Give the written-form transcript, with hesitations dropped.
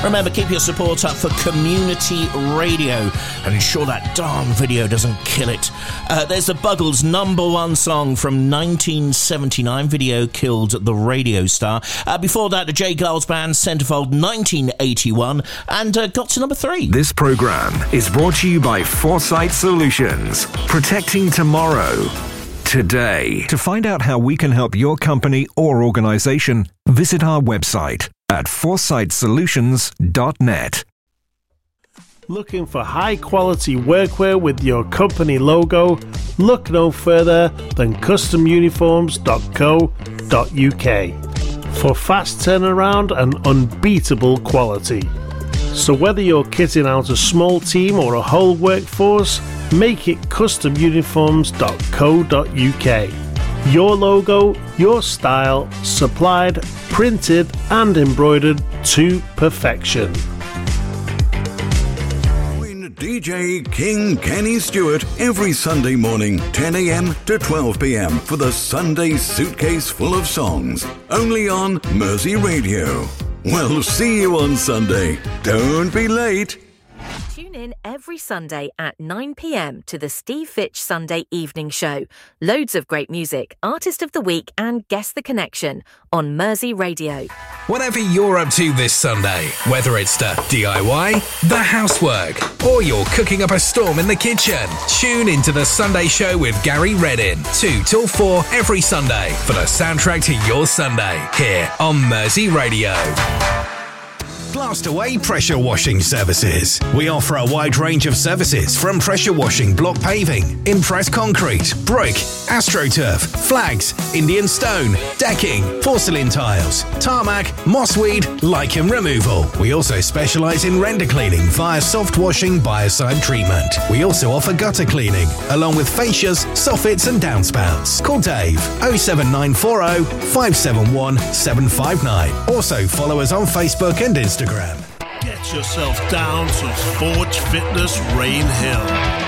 Remember, keep your support up for community radio and ensure that darn video doesn't kill it. There's the Buggles' #1 song from 1979. Video killed the radio star. Before that, the J. Giles Band, Centerfold, 1981, and got to number 3. This program is brought to you by Foresight Solutions, protecting tomorrow today. To find out how we can help your company or organization, visit our website at foresightsolutions.net. Looking for high-quality workwear with your company logo? Look no further than customuniforms.co.uk for fast turnaround and unbeatable quality. So whether you're kitting out a small team or a whole workforce, make it customuniforms.co.uk. Your logo, your style, supplied, printed and embroidered to perfection. DJ King Kenny Stewart every Sunday morning, 10 a.m. to 12 p.m. for the Sunday Suitcase Full of Songs, only on Mersey Radio. We'll see you on Sunday. Don't be late. Tune in every Sunday at 9 p.m. to the Steve Fitch Sunday Evening Show. Loads of great music, Artist of the Week and Guess the Connection on Mersey Radio. Whatever you're up to this Sunday, whether it's the DIY, the housework, or you're cooking up a storm in the kitchen, tune into the Sunday Show with Gary Reddin, 2 till 4 every Sunday for the soundtrack to your Sunday, here on Mersey Radio. Blastaway Pressure Washing Services. We offer a wide range of services from pressure washing, block paving, impressed concrete, brick, AstroTurf, flags, Indian stone, decking, porcelain tiles, tarmac, mossweed, lichen removal. We also specialise in render cleaning via soft washing biocide treatment. We also offer gutter cleaning, along with fascias, soffits and downspouts. Call Dave 07940 571 759. Also follow us on Facebook and Instagram. Get yourself down to Forge Fitness Rain Hill.